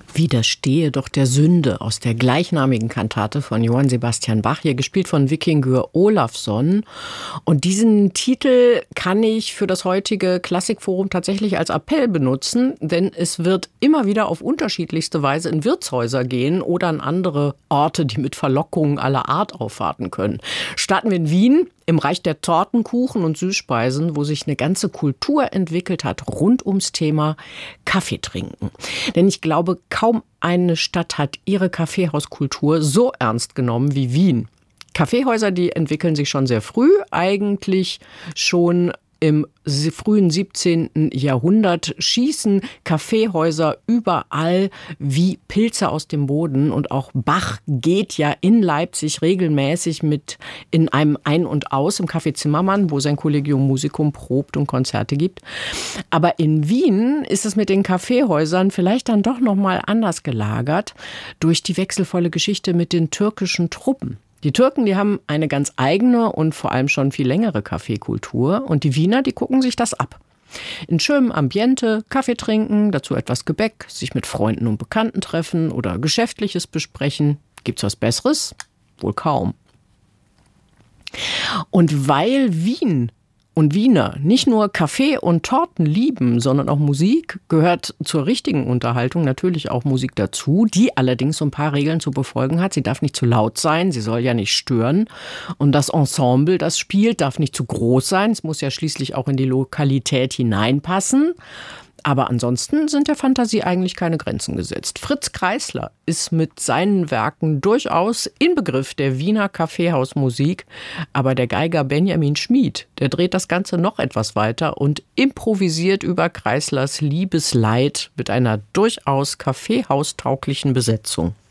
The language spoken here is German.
Widerstehe doch der Sünde aus der gleichnamigen Kantate von Johann Sebastian Bach, hier gespielt von Vikingur Olafsson. Und diesen Titel kann ich für das heutige Klassikforum tatsächlich als Appell benutzen, denn es wird immer wieder auf unterschiedlichste Weise in Wirtshäuser gehen oder an andere Orte, die mit Verlockungen aller Art aufwarten können. Starten wir in Wien, im Reich der Torten, Kuchen und Süßspeisen, wo sich eine ganze Kultur entwickelt hat rund ums Thema Kaffee trinken. Denn ich glaube, kaum eine Stadt hat ihre Kaffeehauskultur so ernst genommen wie Wien. Kaffeehäuser, die entwickeln sich schon sehr früh, eigentlich schon im frühen 17. Jahrhundert schießen Kaffeehäuser überall wie Pilze aus dem Boden. Und auch Bach geht ja in Leipzig regelmäßig mit in einem Ein und Aus im Café Zimmermann, wo sein Collegium Musicum probt und Konzerte gibt. Aber in Wien ist es mit den Kaffeehäusern vielleicht dann doch noch mal anders gelagert durch die wechselvolle Geschichte mit den türkischen Truppen. Die Türken, die haben eine ganz eigene und vor allem schon viel längere Kaffeekultur. Und die Wiener, die gucken sich das ab. In schönem Ambiente, Kaffee trinken, dazu etwas Gebäck, sich mit Freunden und Bekannten treffen oder Geschäftliches besprechen. Gibt's was Besseres? Wohl kaum. Und weil Wien und Wiener nicht nur Kaffee und Torten lieben, sondern auch Musik, gehört zur richtigen Unterhaltung natürlich auch Musik dazu, die allerdings so ein paar Regeln zu befolgen hat. Sie darf nicht zu laut sein, sie soll ja nicht stören. Und das Ensemble, das spielt, darf nicht zu groß sein. Es muss ja schließlich auch in die Lokalität hineinpassen. Aber ansonsten sind der Fantasie eigentlich keine Grenzen gesetzt. Fritz Kreisler ist mit seinen Werken durchaus Inbegriff der Wiener Kaffeehausmusik. Aber der Geiger Benjamin Schmid, der dreht das Ganze noch etwas weiter und improvisiert über Kreislers Liebesleid mit einer durchaus kaffeehaustauglichen Besetzung.